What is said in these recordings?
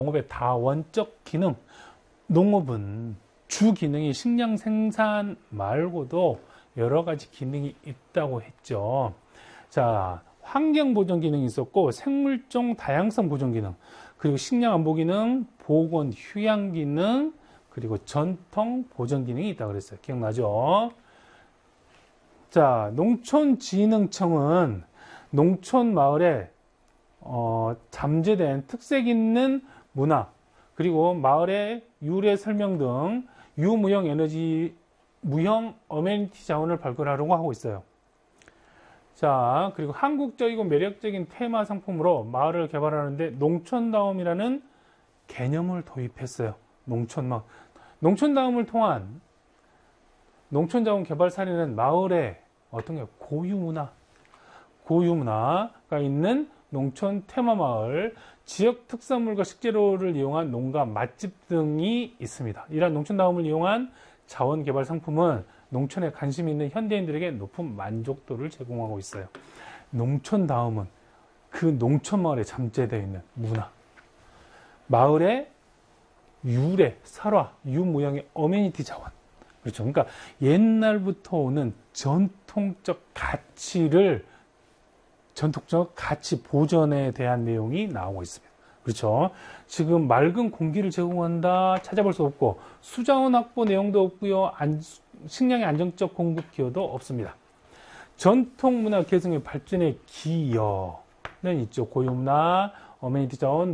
농업의 다원적 기능, 농업은 주 기능이 식량 생산 말고도 여러 가지 기능이 있다고 했죠. 자, 환경 보존 기능이 있었고, 생물종 다양성 보존 기능, 그리고 식량 안보 기능, 보건 휴양 기능, 그리고 전통 보존 기능이 있다고 그랬어요. 기억나죠? 자, 농촌진흥청은 농촌 마을에 잠재된 특색 있는 문화, 그리고 마을의 유래 설명 등 유무형 에너지, 무형 어메니티 자원을 발굴하려고 하고 있어요. 자, 그리고 한국적이고 매력적인 테마 상품으로 마을을 개발하는데 농촌다움이라는 개념을 도입했어요. 농촌마을. 농촌다움을 통한 농촌자원 개발 사례는 마을에 어떤 게 고유문화가 있는 농촌 테마마을, 지역 특산물과 식재료를 이용한 농가, 맛집 등이 있습니다. 이러한 농촌다움을 이용한 자원개발 상품은 농촌에 관심 있는 현대인들에게 높은 만족도를 제공하고 있어요. 농촌다움은 그 농촌마을에 잠재되어 있는 문화, 마을의 유래, 설화, 유무형의 어메니티 자원, 그렇죠. 그러니까 옛날부터 오는 전통적 가치 보존에 대한 내용이 나오고 있습니다. 그렇죠. 지금 맑은 공기를 제공한다 찾아볼 수 없고, 수자원 확보 내용도 없고요. 식량의 안정적 공급 기여도 없습니다. 전통 문화 계승의 발전의 기여는 있죠. 고유문화, 어메니티 자원,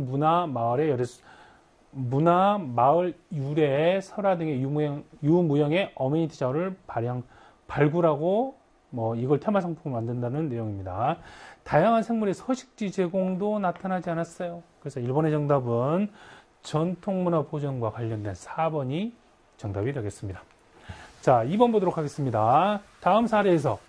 문화, 마을 유래, 설화 등의 유무형의 어메니티 자원을 발굴하고 이걸 테마 상품을 만든다는 내용입니다. 다양한 생물의 서식지 제공도 나타나지 않았어요. 그래서 1번의 정답은 전통문화 보존과 관련된 4번이 정답이 되겠습니다. 자, 2번 보도록 하겠습니다. 다음 사례에서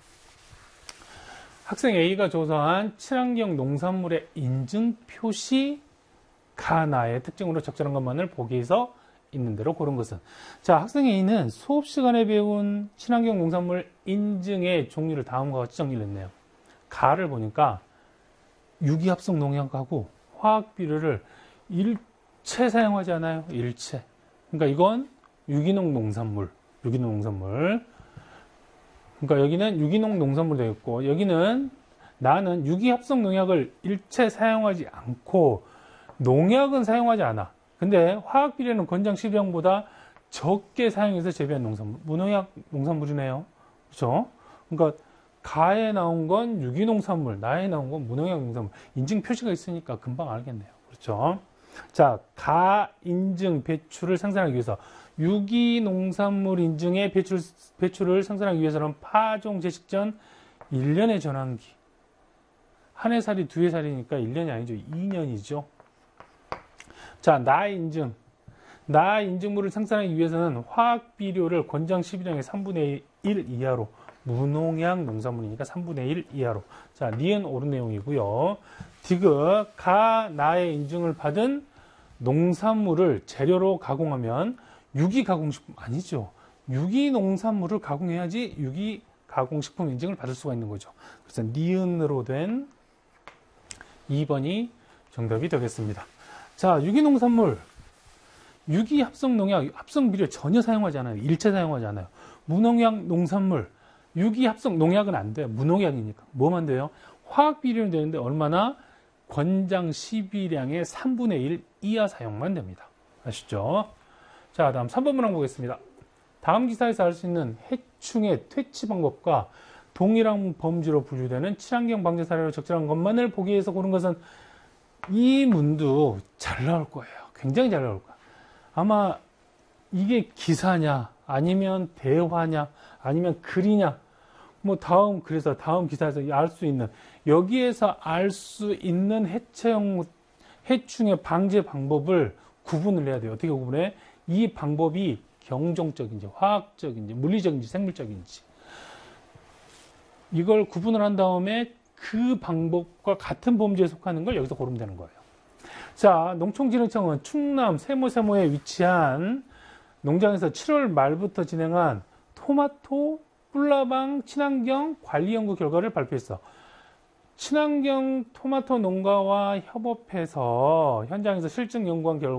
학생 A가 조사한 친환경 농산물의 인증 표시 가나의 특징으로 적절한 것만을 보기에서 있는 대로 고른 것은. 자, 학생 A는 수업 시간에 배운 친환경 농산물 인증의 종류를 다음과 같이 정리를 했네요. 가를 보니까 유기합성 농약하고 화학 비료를 일체 사용하지 않아요. 일체. 그러니까 이건 유기농 농산물. 그러니까 여기는 유기농 농산물 되겠고, 여기는 나는 유기합성 농약을 일체 사용하지 않고 농약은 사용하지 않아. 근데 화학 비료는 권장 시비량보다 적게 사용해서 재배한 농산물, 무농약 농산물이네요. 그렇죠? 그러니까 가에 나온 건 유기농산물, 나에 나온 건 무농약 농산물. 인증 표시가 있으니까 금방 알겠네요. 그렇죠? 자, 가 인증 배출을 생산하기 위해서 유기농산물 인증의 배출을 생산하기 위해서는 파종 재식 전 1년의 전환기. 한 해살이 두 해살이니까 1년이 아니죠. 2년이죠. 자, 나 인증물을 생산하기 위해서는 화학 비료를 권장 시비량의 3분의 1 이하로, 무농약 농산물이니까 3분의 1 이하로. 자, 니은 옳은 내용이고요. 디귿, 나의 인증을 받은 농산물을 재료로 가공하면 유기가공식품 아니죠. 유기농산물을 가공해야지 유기가공식품 인증을 받을 수가 있는 거죠. 그래서 니은으로 된 2번이 정답이 되겠습니다. 자, 유기농산물, 유기합성 농약, 합성 비료 전혀 사용하지 않아요. 일체 사용하지 않아요. 무농약 농산물, 유기합성 농약은 안 돼요. 무농약이니까. 뭐만 돼요? 화학 비료는 되는데 얼마나? 권장 시비량의 3분의 1 이하 사용만 됩니다. 아시죠? 자, 다음 3번 문항 보겠습니다. 다음 기사에서 알 수 있는 해충의 퇴치 방법과 동일한 범주로 분류되는 친환경 방제 사례로 적절한 것만을 보기 위해서 고른 것은. 이 문도 잘 나올 거예요. 굉장히 잘 나올 거예요. 아마 이게 기사냐, 아니면 대화냐, 아니면 글이냐, 그래서 다음 기사에서 알 수 있는, 여기에서 알 수 있는 해충의 방제 방법을 구분을 해야 돼요. 어떻게 구분해? 이 방법이 경종적인지, 화학적인지, 물리적인지, 생물적인지. 이걸 구분을 한 다음에 그 방법과 같은 범주에 속하는 걸 여기서 고르면 되는 거예요. 자, 농촌진흥청은 충남 세모에 위치한 농장에서 7월 말부터 진행한 토마토 꿀라방 친환경 관리 연구 결과를 발표했어. 친환경 토마토 농가와 협업해서 현장에서 실증 연구한 결과